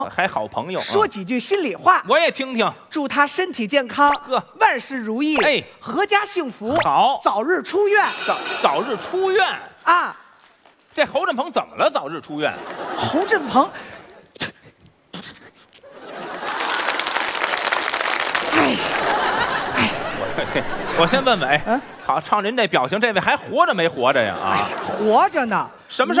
还好朋友， 说几句心里话， 我也听听。 祝他身体健康， 呵， 万事如意， 哎， 阖家幸福， 好， 早日出院， 早日出院啊！ 这侯振鹏怎么了？早日出院？ 侯振鹏， 我先问问，哎，好，照您这表情，这位还活着没活着呀？啊， 活着呢。 什么事儿？